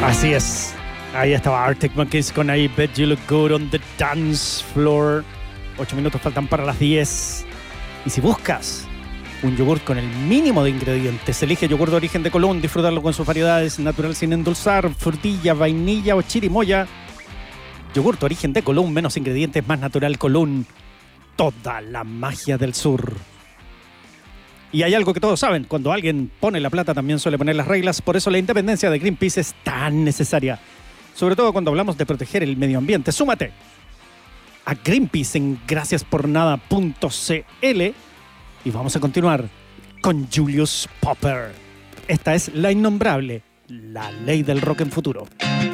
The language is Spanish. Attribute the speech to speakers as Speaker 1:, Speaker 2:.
Speaker 1: Así es. Ahí estaba Arctic Monkeys con I Bet You Look Good on the Dance Floor. 8 minutos faltan para las 10. Y si buscas un yogurt con el mínimo de ingredientes, elige yogur de origen de Colón, disfrutarlo con sus variedades, natural sin endulzar, frutilla, vainilla o chirimoya. Yogur de origen de Colón, menos ingredientes, más natural. Colón, toda la magia del sur. Y hay algo que todos saben, cuando alguien pone la plata también suele poner las reglas, por eso la independencia de Greenpeace es tan necesaria. Sobre todo cuando hablamos de proteger el medio ambiente. Súmate a Greenpeace en graciaspornada.cl y vamos a continuar con Julius Popper. Esta es La Innombrable, la ley del rock en futuro.